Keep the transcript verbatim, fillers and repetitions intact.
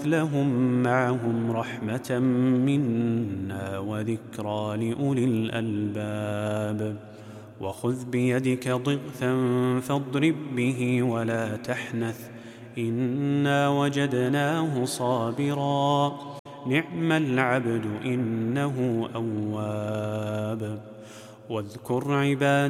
مثلهم معهم رحمة منا وذكرى لأولي الألباب. وخذ بيدك ضغثا فاضرب به ولا تحنث إنا وجدناه صابرا نعم العبد إنه أواب. واذكر عباد